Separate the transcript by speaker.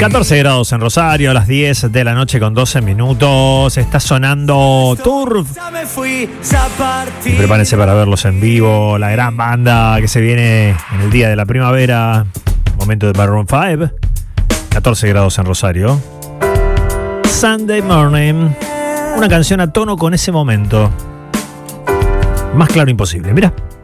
Speaker 1: 14 grados en Rosario, a las 10 de la noche con 12 minutos. Está sonando Turf. Y prepárense para verlos en vivo. La gran banda que se viene en el día de la primavera. Momento de Maroon 5. 14 grados en Rosario. Sunday Morning. Una canción a tono con ese momento. Más claro imposible. Mira.